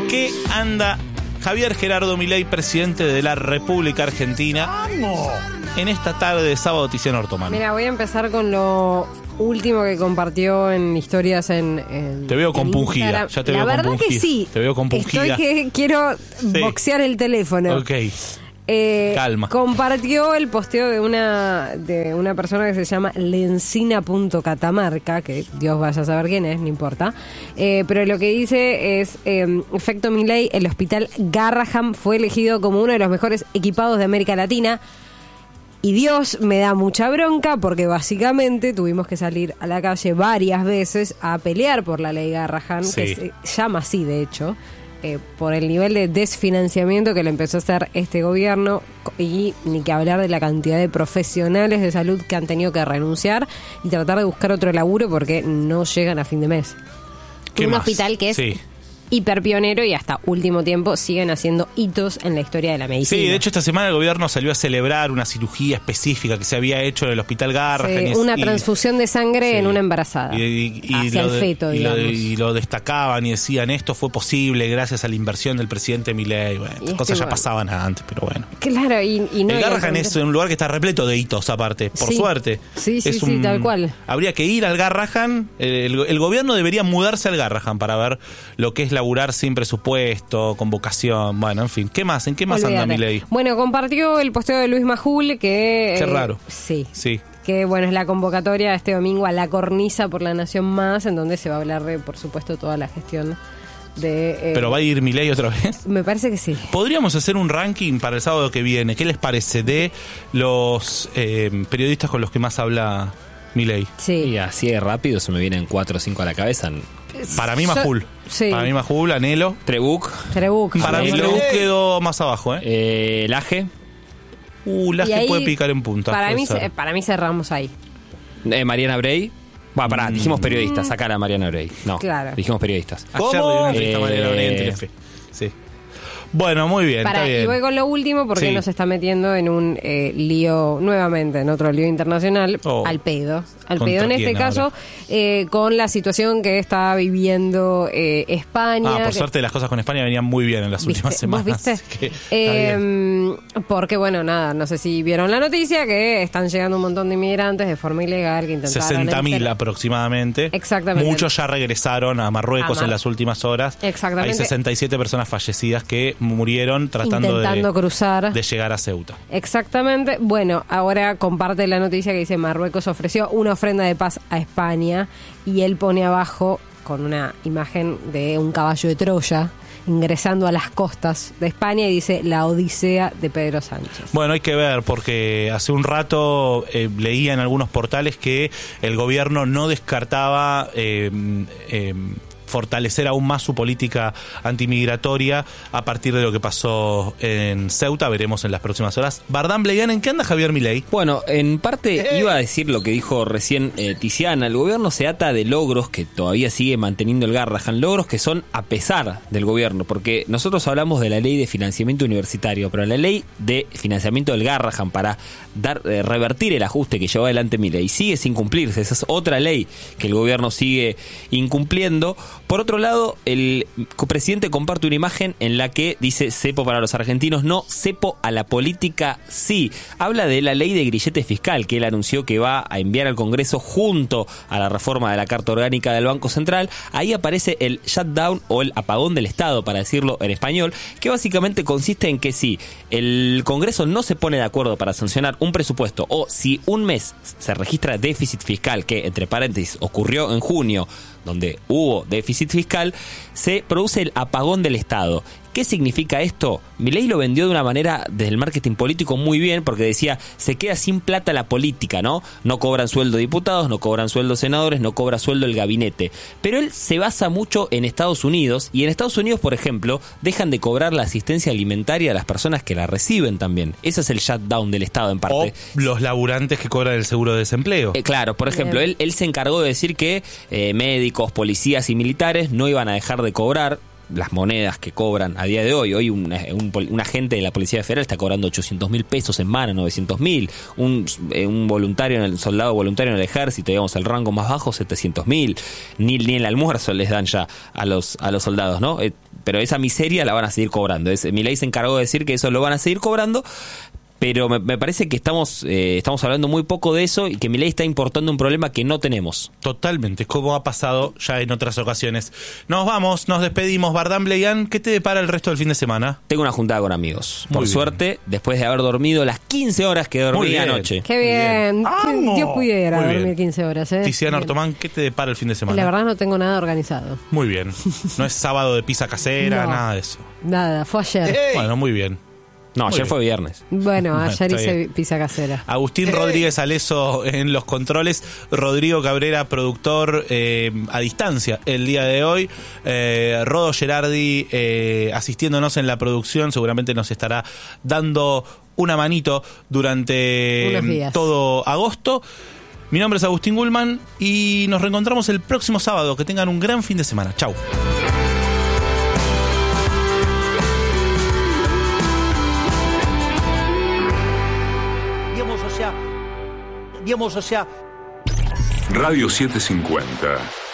qué anda Javier Gerardo Milei, presidente de la República Argentina, en esta tarde de sábado, Tiziano Ortomano? Mira, voy a empezar con lo último que compartió en historias en Te veo compungida. Instagram. Ya te la veo verdad compungida. que sí. Te veo compungida. Estoy que quiero boxear el teléfono. Ok. Calma. Compartió el posteo de una persona que se llama Lencina.catamarca, que Dios vaya a saber quién es, no importa. Pero lo que dice es: efecto Milei, el hospital Garrahan fue elegido como uno de los mejores equipados de América Latina. Y Dios me da mucha bronca porque básicamente tuvimos que salir a la calle varias veces a pelear por la ley Garrahan, Sí. que se llama así de hecho, por el nivel de desfinanciamiento que le empezó a hacer este gobierno, y ni que hablar de la cantidad de profesionales de salud que han tenido que renunciar y tratar de buscar otro laburo porque no llegan a fin de mes. ¿Qué Un más? hospital que es Sí. hiper pionero y hasta último tiempo siguen haciendo hitos en la historia de la medicina. Sí, de hecho esta semana el gobierno salió a celebrar una cirugía específica que se había hecho en el hospital Garrahan. Sí, una transfusión de sangre en una embarazada. Hacia el feto, digamos. Y lo destacaban y decían, esto fue posible gracias a la inversión del presidente Milei. Bueno, estas cosas ya pasaban antes, pero bueno. Claro, y no. El Garrahan es un lugar que está repleto de hitos aparte, por suerte. Sí, tal cual. Habría que ir al Garrahan. El gobierno debería mudarse al Garrahan para ver lo que es laburar sin presupuesto, con vocación. Bueno, en fin. ¿Qué más? ¿En qué más anda Milei? Bueno, compartió el posteo de Luis Majul que... Qué raro. Sí. Sí. Que bueno, es la convocatoria este domingo a la cornisa por la Nación Más, en donde se va a hablar de, por supuesto, toda la gestión de... ¿Pero va a ir Milei otra vez? Me parece que sí. Podríamos hacer un ranking para el sábado que viene. ¿Qué les parece de los periodistas con los que más habla Milei? Sí. Y así de rápido se me vienen 4 o 5 a la cabeza. Para mí Majul. Sí. Para mí Majul, Anhelo. Trebuch. Para mí Trebuch quedó más abajo, Laje. Laje puede picar en punta. Para mí cerramos ahí. Mariana Brey. Bueno, pará, dijimos periodistas, sacar a Mariana Brey. No, claro. dijimos periodistas. Ayer le dio una entrevista a Mariana Brey en Telefe. Sí. Bueno, muy bien, está bien. Y voy con lo último porque nos está metiendo en un lío, nuevamente, en otro lío internacional, al pedo. Al pedo en este caso, con la situación que está viviendo España. Por suerte las cosas con España venían muy bien en las últimas semanas. ¿Vos viste? Porque, bueno, nada, no sé si vieron la noticia que están llegando un montón de inmigrantes de forma ilegal que intentaron... 60.000 aproximadamente. Exactamente. Muchos ya regresaron a Marruecos en las últimas horas. Exactamente. Hay 67 personas fallecidas que murieron tratando intentando cruzar de llegar a Ceuta. Exactamente. Bueno, ahora comparte la noticia que dice: Marruecos ofreció una ofrenda de paz a España, y él pone abajo con una imagen de un caballo de Troya ingresando a las costas de España y dice: la odisea de Pedro Sánchez. Bueno, hay que ver, porque hace un rato leía en algunos portales que el gobierno no descartaba fortalecer aún más su política antimigratoria a partir de lo que pasó en Ceuta. Veremos en las próximas horas. Bardán Bleian, ¿en qué anda Javier Milei? Bueno, en parte iba a decir lo que dijo recién Tiziana. El gobierno se ata de logros que todavía sigue manteniendo el Garrahan, logros que son a pesar del gobierno, porque nosotros hablamos de la ley de financiamiento universitario, pero la ley de financiamiento del Garrahan para revertir el ajuste que llevó adelante Milei sigue sin cumplirse. Esa es otra ley que el gobierno sigue incumpliendo. Por otro lado, el presidente comparte una imagen en la que dice: cepo para los argentinos no, cepo a la política sí. Habla de la ley de grillete fiscal que él anunció que va a enviar al Congreso junto a la reforma de la Carta Orgánica del Banco Central. Ahí aparece el shutdown o el apagón del Estado, para decirlo en español, que básicamente consiste en que si el Congreso no se pone de acuerdo para sancionar un presupuesto, o si un mes se registra déficit fiscal, que entre paréntesis ocurrió en junio, donde hubo déficit fiscal, se produce el apagón del Estado. ¿Qué significa esto? Milei lo vendió de una manera desde el marketing político muy bien, porque decía: se queda sin plata la política, ¿no? No cobran sueldo diputados, no cobran sueldo senadores, no cobra sueldo el gabinete. Pero él se basa mucho en Estados Unidos, y en Estados Unidos, por ejemplo, dejan de cobrar la asistencia alimentaria a las personas que la reciben también. Ese es el shutdown del Estado en parte. O los laburantes que cobran el seguro de desempleo. Claro, por ejemplo, él se encargó de decir que médicos, policías y militares no iban a dejar de cobrar las monedas que cobran a día de hoy. Hoy un agente de la Policía Federal está cobrando 800.000 pesos en mano, 900.000. Un voluntario, soldado voluntario en el ejército, digamos, el rango más bajo, 700.000. Ni el almuerzo les dan ya a los soldados, ¿no? pero esa miseria la van a seguir cobrando. Milei se encargó de decir que eso lo van a seguir cobrando, pero me parece que estamos hablando muy poco de eso y que Milei está importando un problema que no tenemos. Totalmente, como ha pasado ya en otras ocasiones. Nos vamos, nos despedimos. Bardán Bleian, ¿qué te depara el resto del fin de semana? Tengo una juntada con amigos. Muy Por bien. suerte, después de haber dormido las 15 horas que Muy dormí bien. anoche. Qué bien. ¡Amo! Dios pudiera Muy bien. dormir 15 horas. Tiziano Bien. Artomán, ¿qué te depara el fin de semana? La verdad no tengo nada organizado. Muy bien. No es sábado de pizza casera, No. nada de eso. Nada, fue ayer. Bueno, muy bien. No, Muy ayer bien. fue viernes. Bueno, ayer Está hice bien. pizza casera. Agustín Rodríguez Aleso en los controles, Rodrigo Cabrera, productor a distancia el día de hoy, Rodo Gerardi asistiéndonos en la producción, seguramente nos estará dando una manito durante Unos días. todo agosto. Mi nombre es Agustín Gulman y nos reencontramos el próximo sábado. Que tengan un gran fin de semana. Chau. digamos, o sea, Radio 750.